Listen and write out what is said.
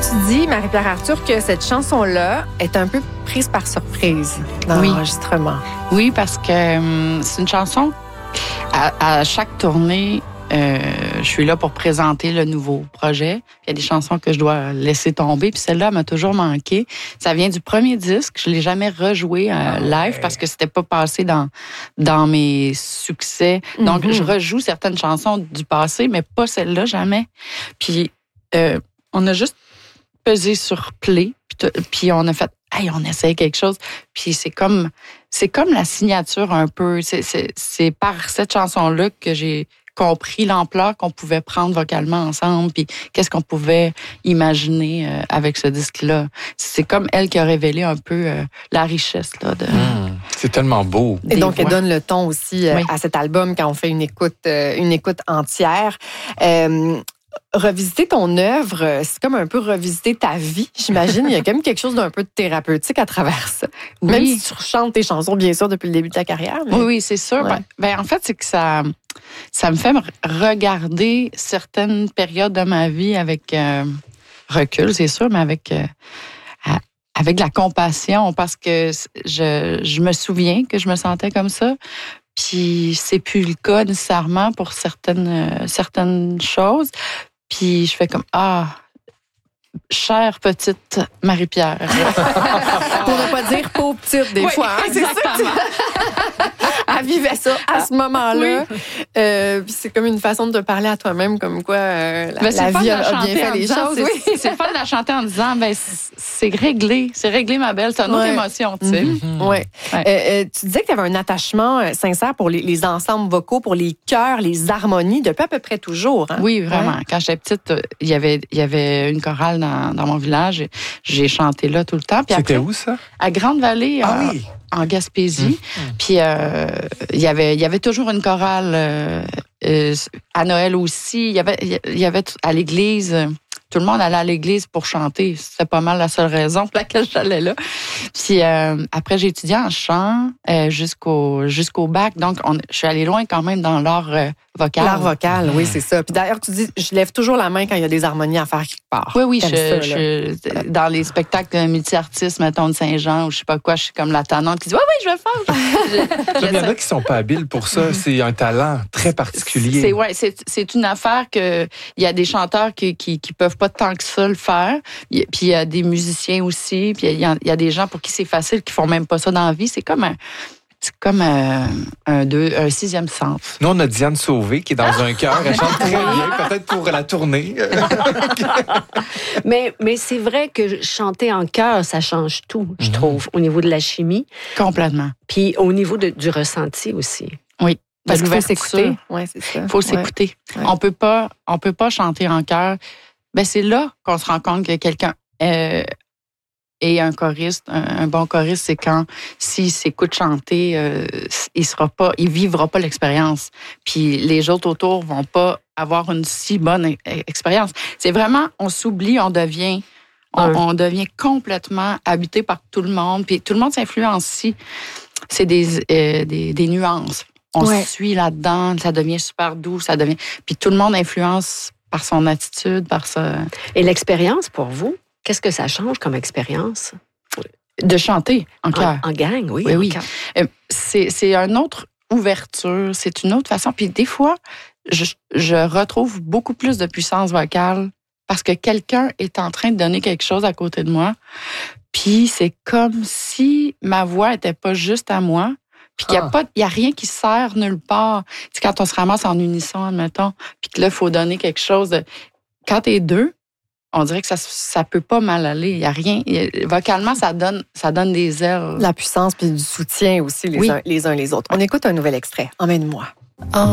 tu dis, Marie-Pierre Arthur, que cette chanson-là est un peu prise par surprise dans l'enregistrement. Oui, parce que c'est une chanson, à chaque tournée, je suis là pour présenter le nouveau projet. Il y a des chansons que je dois laisser tomber, puis celle-là m'a toujours manqué. Ça vient du premier disque. Je l'ai jamais rejoué live parce que c'était pas passé dans mes succès. Donc, je rejoue certaines chansons du passé, mais pas celle-là, jamais. Puis, on a juste pesé sur play, puis on a fait, hey, on essaye quelque chose. Puis c'est comme la signature un peu. C'est par cette chanson-là que j'ai compris l'ampleur qu'on pouvait prendre vocalement ensemble, puis qu'est-ce qu'on pouvait imaginer avec ce disque-là. C'est comme elle qui a révélé un peu la richesse là, de... C'est tellement beau. Et donc, elle donne le ton aussi à cet album quand on fait une écoute entière. Revisiter ton œuvre, c'est comme un peu revisiter ta vie, j'imagine. Il y a quand même quelque chose d'un peu thérapeutique à travers ça. Même si tu rechantes tes chansons, bien sûr, depuis le début de ta carrière. Mais... Oui, c'est sûr. Ouais. Ben, en fait, c'est que ça me fait regarder certaines périodes de ma vie avec recul, c'est sûr, mais avec de la compassion, parce que je me souviens que je me sentais comme ça. Puis c'est plus le cas nécessairement pour certaines choses. Puis je fais comme chère petite Marie-Pierre. Pour ne pas dire pauvre petite des fois. Hein, c'est ça. Elle vivait ça à ce moment-là. Puis c'est comme une façon de te parler à toi-même, comme quoi la vie a bien fait les choses. C'est fun de la chanter en disant, c'est réglé, ma belle, c'est une autre émotion, tu sais. Tu disais que tu avais un attachement sincère pour les ensembles vocaux, pour les chœurs, les harmonies, depuis à peu près toujours. Hein? Oui, vraiment. Quand j'étais petite, il y avait une chorale dans mon village. J'ai chanté là tout le temps. Puis c'était après, où ça? À Grande-Vallée. En Gaspésie. Puis il y avait toujours une chorale à Noël aussi. Il y avait à l'église. Tout le monde allait à l'église pour chanter. C'était pas mal la seule raison pour laquelle j'allais là. Puis après, j'ai étudié en chant jusqu'au bac. Donc, je suis allée loin quand même dans l'art vocal. L'art vocal, oui, c'est ça. Puis d'ailleurs, tu dis, je lève toujours la main quand il y a des harmonies à faire quelque part. Oui, dans les spectacles multi-artistes, mettons, de Saint-Jean, ou je sais pas quoi, je suis comme la tannante qui dit, oui, je vais le faire. Il y en a qui sont pas habiles pour ça. C'est un talent très particulier. C'est une affaire que il y a des chanteurs qui peuvent pas tant que ça le faire. Puis il y a des musiciens aussi. Puis il y a des gens pour qui c'est facile, qui font même pas ça dans la vie. C'est comme un sixième sens. Nous, on a Diane Sauvé qui est dans un chœur. Elle chante très bien, peut-être pour la tournée. mais c'est vrai que chanter en chœur, ça change tout, je trouve, au niveau de la chimie. Complètement. Puis au niveau du ressenti aussi. Oui. Parce qu'il faut s'écouter. Oui, c'est ça. Il faut s'écouter. Ouais. On peut pas chanter en chœur. Ben, c'est là qu'on se rend compte que quelqu'un est un choriste, un bon choriste, c'est quand s'il s'écoute chanter, il vivra pas l'expérience. Puis les autres autour vont pas avoir une si bonne expérience. C'est vraiment, on s'oublie, on devient complètement habité par tout le monde. Puis tout le monde s'influence ici. C'est des nuances. On se suit là-dedans, ça devient super doux, puis tout le monde influence par son attitude, par ça. Et l'expérience pour vous, qu'est-ce que ça change comme expérience? De chanter en chœur. En gang, oui. Oui. C'est une autre ouverture, c'est une autre façon. Puis des fois, je retrouve beaucoup plus de puissance vocale parce que quelqu'un est en train de donner quelque chose à côté de moi. Puis c'est comme si ma voix n'était pas juste à moi. Puis qu'il y a rien qui sert nulle part. Tu sais, quand on se ramasse en unisson, admettons, puis que là, il faut donner quelque chose. Quand t'es deux, on dirait que ça peut pas mal aller. Il y a rien. Vocalement, ça donne des ailes. La puissance puis du soutien aussi les uns les autres. On écoute un nouvel extrait. Emmène-moi.